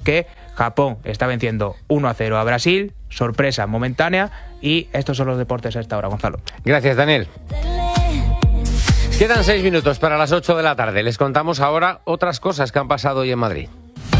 que Japón está venciendo 1-0 a Brasil, sorpresa momentánea, y estos son los deportes a esta hora, Gonzalo. Gracias, Daniel. Quedan 6 minutos para las 8 de la tarde. Les contamos ahora otras cosas que han pasado hoy en Madrid.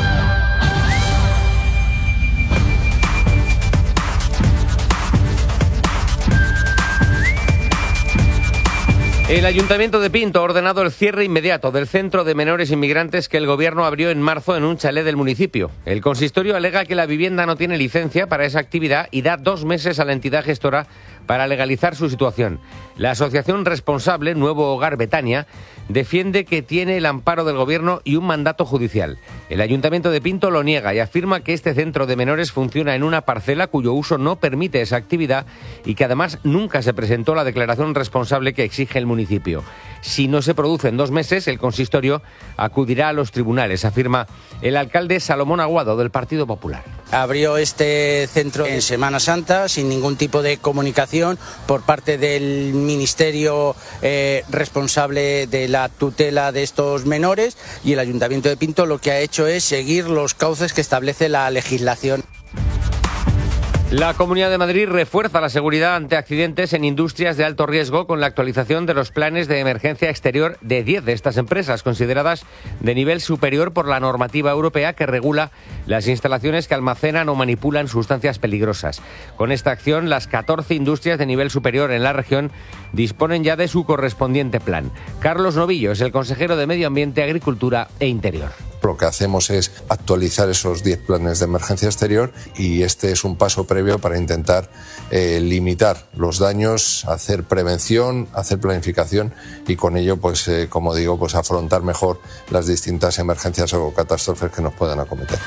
El Ayuntamiento de Pinto ha ordenado el cierre inmediato del centro de menores inmigrantes que el Gobierno abrió en marzo en un chalet del municipio. El consistorio alega que la vivienda no tiene licencia para esa actividad y da 2 meses a la entidad gestora para legalizar su situación. La asociación responsable, Nuevo Hogar Betania, defiende que tiene el amparo del Gobierno y un mandato judicial. El Ayuntamiento de Pinto lo niega y afirma que este centro de menores funciona en una parcela cuyo uso no permite esa actividad y que además nunca se presentó la declaración responsable que exige el municipio. Si no se produce en 2 meses, el consistorio acudirá a los tribunales, afirma el alcalde Salomón Aguado, del Partido Popular. Abrió este centro en Semana Santa sin ningún tipo de comunicación por parte del ministerio responsable de la tutela de estos menores, y el Ayuntamiento de Pinto lo que ha hecho es seguir los cauces que establece la legislación. La Comunidad de Madrid refuerza la seguridad ante accidentes en industrias de alto riesgo con la actualización de los planes de emergencia exterior de 10 de estas empresas, consideradas de nivel superior por la normativa europea que regula las instalaciones que almacenan o manipulan sustancias peligrosas. Con esta acción, las 14 industrias de nivel superior en la región disponen ya de su correspondiente plan. Carlos Novillo es el consejero de Medio Ambiente, Agricultura e Interior. Lo que hacemos es actualizar esos 10 planes de emergencia exterior, y este es un paso previo para intentar limitar los daños, hacer prevención, hacer planificación y con ello, pues como digo, pues afrontar mejor las distintas emergencias o catástrofes que nos puedan acometer.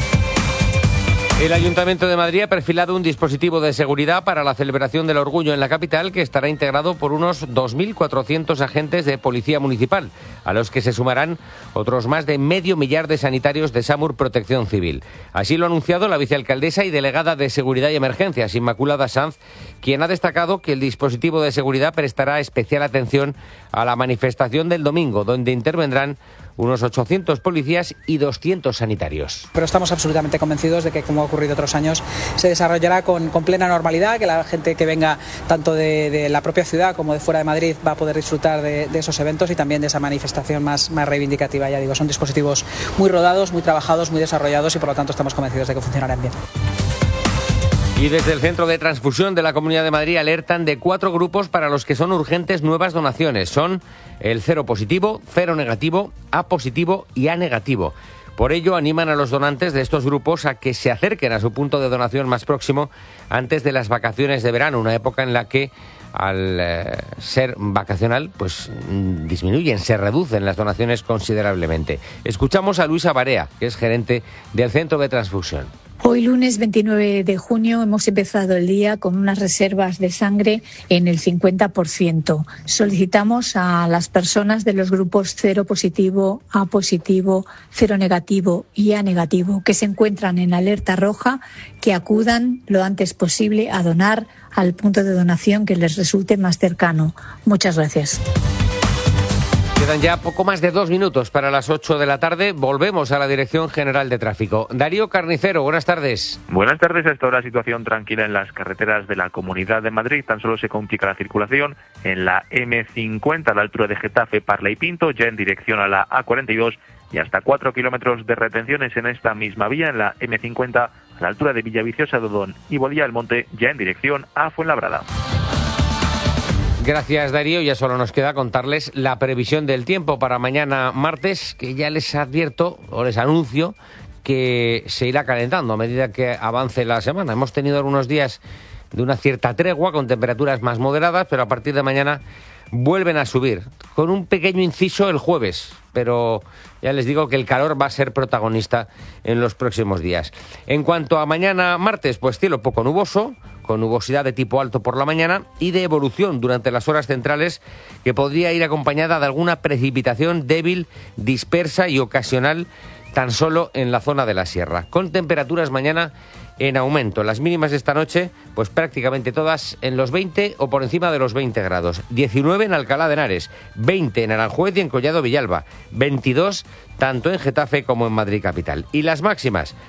El Ayuntamiento de Madrid ha perfilado un dispositivo de seguridad para la celebración del Orgullo en la capital, que estará integrado por unos 2.400 agentes de Policía Municipal, a los que se sumarán otros más de 500.000 de sanitarios de SAMUR Protección Civil. Así lo ha anunciado la vicealcaldesa y delegada de Seguridad y Emergencias, Inmaculada Sanz, quien ha destacado que el dispositivo de seguridad prestará especial atención a la manifestación del domingo, donde intervendrán unos 800 policías y 200 sanitarios. Pero estamos absolutamente convencidos de que, como ha ocurrido otros años, se desarrollará con plena normalidad, que la gente que venga tanto de la propia ciudad como de fuera de Madrid va a poder disfrutar de esos eventos y también de esa manifestación más reivindicativa. Ya digo, son dispositivos muy rodados, muy trabajados, muy desarrollados y por lo tanto estamos convencidos de que funcionarán bien. Y desde el Centro de Transfusión de la Comunidad de Madrid alertan de 4 grupos para los que son urgentes nuevas donaciones. Son el cero positivo, cero negativo, A positivo y A negativo. Por ello, animan a los donantes de estos grupos a que se acerquen a su punto de donación más próximo antes de las vacaciones de verano, una época en la que, al ser vacacional, pues disminuyen, se reducen las donaciones considerablemente. Escuchamos a Luisa Barea, que es gerente del Centro de Transfusión. Hoy, lunes 29 de junio, hemos empezado el día con unas reservas de sangre en el 50%. Solicitamos a las personas de los grupos cero positivo, A positivo, cero negativo y A negativo, que se encuentran en alerta roja, que acudan lo antes posible a donar al punto de donación que les resulte más cercano. Muchas gracias. Quedan ya poco más de 2 minutos para las 8 de la tarde. Volvemos a la Dirección General de Tráfico. Darío Carnicero, buenas tardes. Buenas tardes. Hasta ahora situación tranquila en las carreteras de la Comunidad de Madrid. Tan solo se complica la circulación en la M50 a la altura de Getafe, Parla y Pinto, ya en dirección a la A42, y hasta 4 kilómetros de retenciones en esta misma vía en la M50 a la altura de Villaviciosa, Dodón y Boadilla del Monte, ya en dirección a Fuenlabrada. Gracias, Darío. Ya solo nos queda contarles la previsión del tiempo para mañana martes, que ya les advierto o les anuncio que se irá calentando a medida que avance la semana. Hemos tenido algunos días de una cierta tregua con temperaturas más moderadas, pero a partir de mañana vuelven a subir, con un pequeño inciso el jueves, pero ya les digo que el calor va a ser protagonista en los próximos días. En cuanto a mañana martes, pues cielo poco nuboso, con nubosidad de tipo alto por la mañana y de evolución durante las horas centrales, que podría ir acompañada de alguna precipitación débil, dispersa y ocasional tan solo en la zona de la sierra, con temperaturas mañana en aumento. Las mínimas de esta noche, pues prácticamente todas en los 20 o por encima de los 20 grados. 19 en Alcalá de Henares, 20 en Aranjuez y en Collado Villalba, 22 tanto en Getafe como en Madrid capital. Y las máximas